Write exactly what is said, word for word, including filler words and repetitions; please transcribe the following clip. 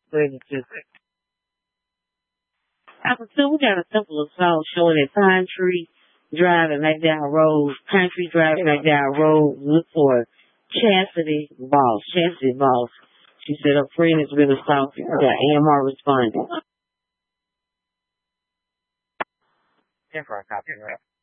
Ready to. I can tell we got a couple of songs showing at Pine Tree Drive and McDowell Road, Pine Tree Drive and McDowell Road. Look for Chastity Moss. Chastity Moss. She said her friend is really soft. Got A M R responding. Ten for a copy, right?